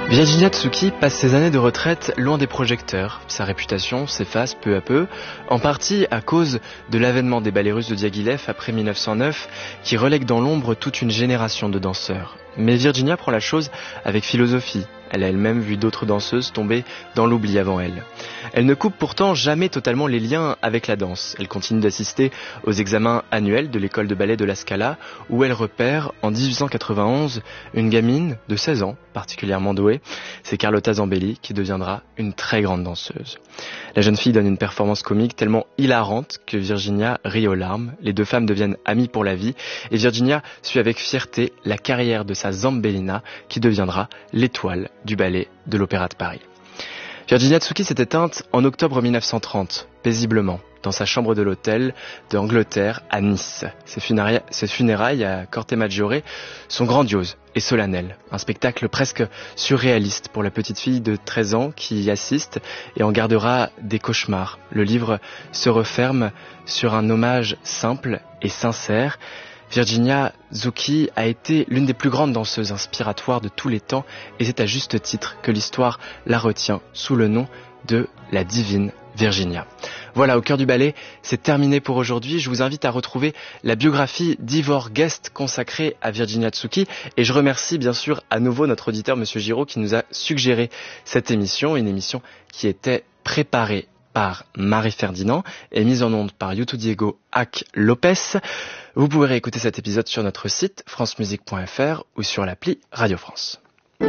Virginia Tsuki passe ses années de retraite loin des projecteurs. Sa réputation s'efface peu à peu, en partie à cause de l'avènement des ballets russes de Diaghilev après 1909, qui relègue dans l'ombre toute une génération de danseurs. Mais Virginia prend la chose avec philosophie. Elle a elle-même vu d'autres danseuses tomber dans l'oubli avant elle. Elle ne coupe pourtant jamais totalement les liens avec la danse. Elle continue d'assister aux examens annuels de l'école de ballet de la Scala, où elle repère, en 1891, une gamine de 16 ans, particulièrement douée. C'est Carlotta Zambelli qui deviendra une très grande danseuse. La jeune fille donne une performance comique tellement hilarante que Virginia rit aux larmes. Les deux femmes deviennent amies pour la vie et Virginia suit avec fierté la carrière de sa Zambellina qui deviendra l'étoile du ballet de l'Opéra de Paris. Virginia Tsuki s'est éteinte en octobre 1930, paisiblement, dans sa chambre de l'hôtel d'Angleterre à Nice. Ses funérailles à Corte Maggiore sont grandioses et solennelles. Un spectacle presque surréaliste pour la petite fille de 13 ans qui y assiste et en gardera des cauchemars. Le livre se referme sur un hommage simple et sincère. Virginia Tsuki a été l'une des plus grandes danseuses inspiratoires de tous les temps et c'est à juste titre que l'histoire la retient sous le nom de la divine Virginia. Voilà, au cœur du ballet, c'est terminé pour aujourd'hui. Je vous invite à retrouver la biographie d'Ivor Guest consacrée à Virginia Tsuki et je remercie bien sûr à nouveau notre auditeur Monsieur Giraud qui nous a suggéré cette émission, une émission qui était préparée par Marie Ferdinand et mise en onde par Yutu Diego Hac Lopez. Vous pouvez réécouter cet épisode sur notre site francemusique.fr ou sur l'appli Radio France.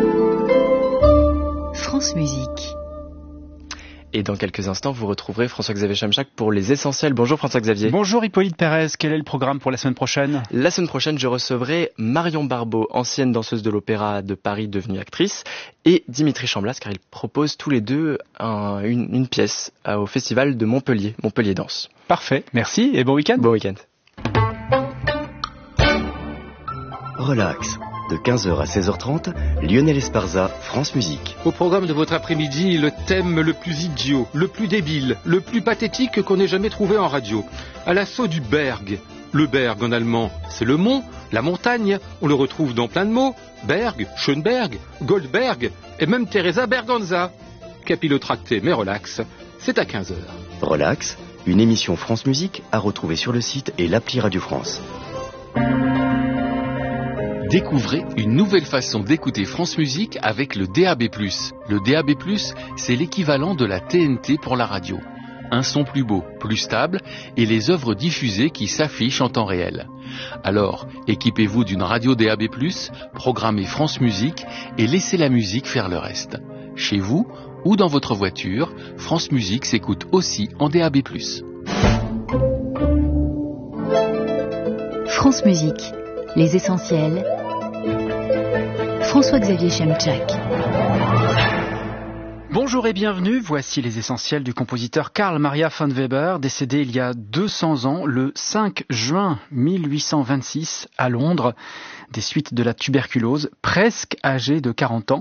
France Musique. Et dans quelques instants, vous retrouverez François-Xavier Chamchac pour les essentiels. Bonjour François-Xavier. Bonjour Hippolyte Pérez, quel est le programme pour la semaine prochaine ? La semaine prochaine, je recevrai Marion Barbeau, ancienne danseuse de l'Opéra de Paris devenue actrice, et Dimitri Chamblas, car ils proposent tous les deux une pièce au festival de Montpellier Danse. Parfait, merci et bon week-end. Bon week-end. Relax. De 15h à 16h30, Lionel Esparza, France Musique. Au programme de votre après-midi, le thème le plus idiot, le plus débile, le plus pathétique qu'on ait jamais trouvé en radio. À l'assaut du Berg. Le Berg en allemand, c'est le mont, la montagne. On le retrouve dans plein de mots. Berg, Schönberg, Goldberg et même Teresa Berganza. Capillotracté mais relax, c'est à 15h. Relax, une émission France Musique à retrouver sur le site et l'appli Radio France. Découvrez une nouvelle façon d'écouter France Musique avec le DAB+. Le DAB+, c'est l'équivalent de la TNT pour la radio. Un son plus beau, plus stable et les œuvres diffusées qui s'affichent en temps réel. Alors, équipez-vous d'une radio DAB+, programmez France Musique et laissez la musique faire le reste. Chez vous ou dans votre voiture, France Musique s'écoute aussi en DAB+. France Musique, les essentiels. François-Xavier Chamchac. Bonjour et bienvenue, voici les essentiels du compositeur Carl Maria von Weber, décédé il y a 200 ans, le 5 juin 1826 à Londres, des suites de la tuberculose, presque âgé de 40 ans.